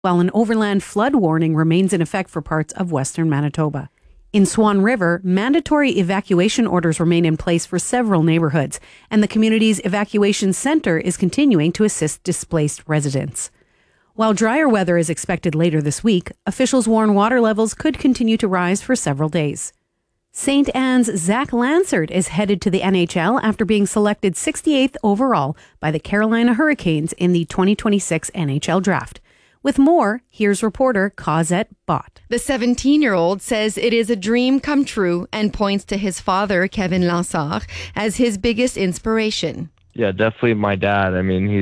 while an overland flood warning remains in effect for parts of western Manitoba. In Swan River, mandatory evacuation orders remain in place for several neighborhoods, and the community's evacuation center is continuing to assist displaced residents. While drier weather is expected later this week, officials warn water levels could continue to rise for several days. St. Anne's Zach Lansard is headed to the NHL after being selected 68th overall by the Carolina Hurricanes in the 2026 NHL Draft. With more, here's reporter Cosette Bott. The 17-year-old says it is a dream come true and points to his father, Kevin Lansard, as his biggest inspiration. Yeah, definitely my dad. I mean,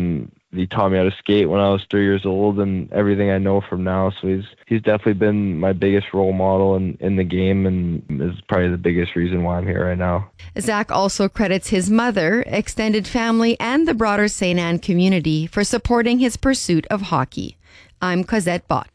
he taught me how to skate when I was 3 years old and everything I know from now. So he's definitely been my biggest role model in the game and is probably the biggest reason why I'm here right now. Zach also credits his mother, extended family, and the broader St. Anne community for supporting his pursuit of hockey. I'm Cosette Bott.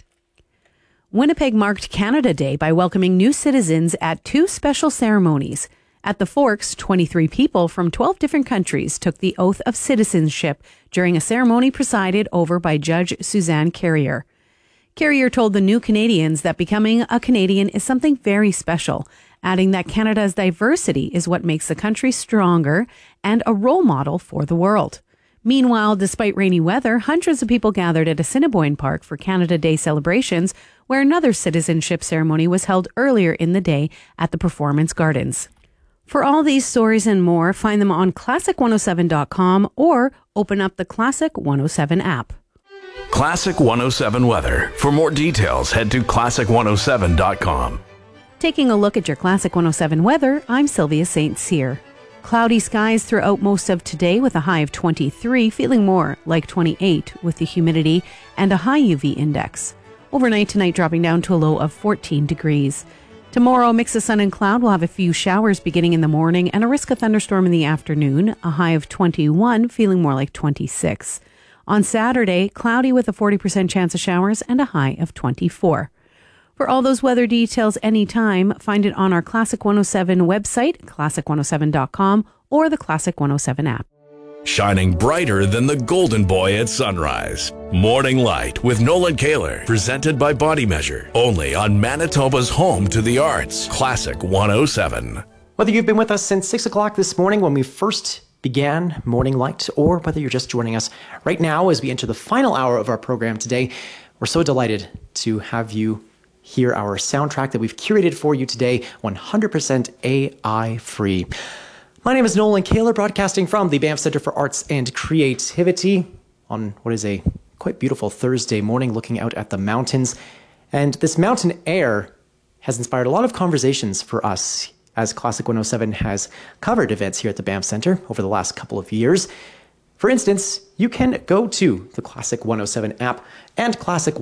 Winnipeg marked Canada Day by welcoming new citizens at two special ceremonies. At the Forks, 23 people from 12 different countries took the oath of citizenship during a ceremony presided over by Judge Suzanne Carrier. Carrier told the new Canadians that becoming a Canadian is something very special, adding that Canada's diversity is what makes the country stronger and a role model for the world. Meanwhile, despite rainy weather, hundreds of people gathered at Assiniboine Park for Canada Day celebrations, where another citizenship ceremony was held earlier in the day at the Performance Gardens. For all these stories and more, find them on classic107.com or open up the Classic 107 app. Classic 107 weather. For more details, head to classic107.com. Taking a look at your Classic 107 weather, I'm Sylvia St. Cyr. Cloudy skies throughout most of today with a high of 23, feeling more like 28 with the humidity and a high UV index. Overnight tonight dropping down to a low of 14 degrees. Tomorrow, a mix of sun and cloud. We'll have a few showers beginning in the morning and a risk of thunderstorm in the afternoon, a high of 21, feeling more like 26. On Saturday, cloudy with a 40% chance of showers and a high of 24. For all those weather details anytime, find it on our Classic 107 website, classic107.com, or the Classic 107 app. Shining brighter than the golden boy at sunrise. Morning Light with Nolan Kaler, presented by Body Measure, only on Manitoba's home to the arts, Classic 107. Whether you've been with us since 6 o'clock this morning when we first began Morning Light, or whether you're just joining us right now as we enter the final hour of our program today, we're so delighted to have you hear our soundtrack that we've curated for you today, 100% AI free. My name is Nolan Kaler, broadcasting from the Banff Centre for Arts and Creativity on what is a quite beautiful Thursday morning, looking out at the mountains. And this mountain air has inspired a lot of conversations for us as Classic 107 has covered events here at the Banff Centre over the last couple of years. For instance, you can go to the Classic 107 app and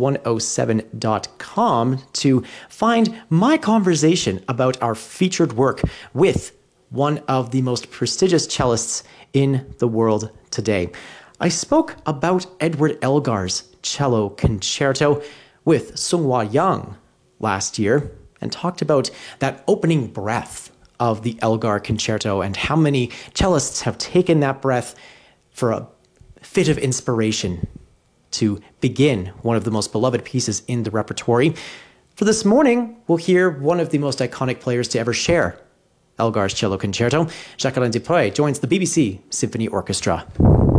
classic107.com to find my conversation about our featured work with one of the most prestigious cellists in the world today. I spoke about Edward Elgar's cello concerto with Seung-Hwa Young last year and talked about that opening breath of the Elgar concerto and how many cellists have taken that breath for a fit of inspiration to begin one of the most beloved pieces in the repertory. For this morning, we'll hear one of the most iconic players to ever share Elgar's cello concerto. Jacqueline Dupré joins the BBC Symphony Orchestra.